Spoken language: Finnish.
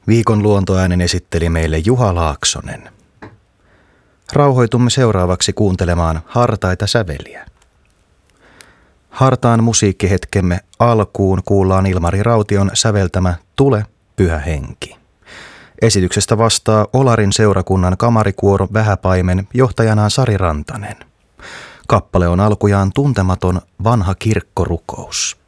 Viikon luontoäänen esitteli meille Juha Laaksonen. Rauhoitumme seuraavaksi kuuntelemaan hartaita säveliä. Hartaan musiikkihetkemme alkuun kuullaan Ilmari Raution säveltämä Tule, Pyhä Henki. Esityksestä vastaa Olarin seurakunnan kamarikuoro Vähäpaimen johtajana Sari Rantanen. Kappale on alkujaan tuntematon vanha kirkkorukous.